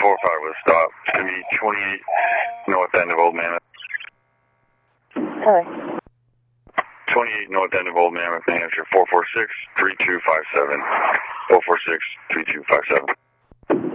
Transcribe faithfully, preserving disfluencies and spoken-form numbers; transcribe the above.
four five with a stop. It's going to be twenty-eight north end of Old Mammoth. Hello. twenty-eight north end of Old Mammoth, New Hampshire, four four six, three two five seven. four four six, three two five seven.